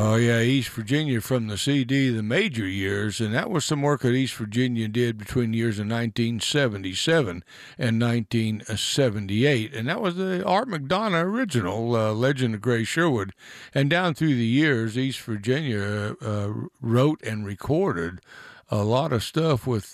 Oh, yeah, East Virginia from the CD, The Major Years, and that was some work that East Virginia did between the years of 1977 and 1978. And that was the Art McDonough original, Legend of Gray Sherwood. And down through the years, East Virginia wrote and recorded a lot of stuff with